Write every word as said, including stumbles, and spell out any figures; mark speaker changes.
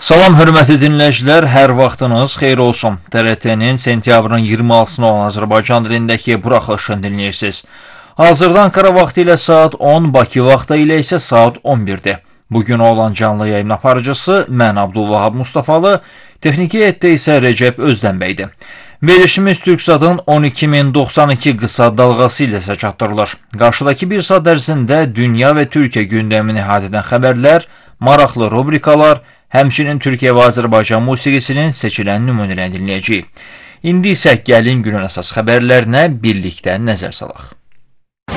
Speaker 1: Salam hörmətli dinləyicilər, hər vaxtınız xeyir olsun. T R T-nin sentyabrın iyirmi altısına olan Azərbaycan dilindəki buraxılışını dinləyirsiniz. Hazırda Ankara vaxtı ilə saat on, Bakı vaxtı ilə isə saat on birdir. Bugün olan canlı yayın aparıcısı mən Abdulvahab Mustafalı, texniki heyətdə isə Recep Özdənbəydir. Verilişimiz Türksatın on iki min doxsan iki qısa dalğası ilə isə çatdırılır. Qarşıdakı bir saat ərzində dünya və Türkiyə gündəmini əhatə edən xəbərlər, maraqlı rubrikalar, həmçinin Türkiyə və Azərbaycan musiqisinin seçilən nümunələrini dinləyəcəyik. İndi isə gəlin günün əsas xəbərlərinə birlikdə nəzər salaq.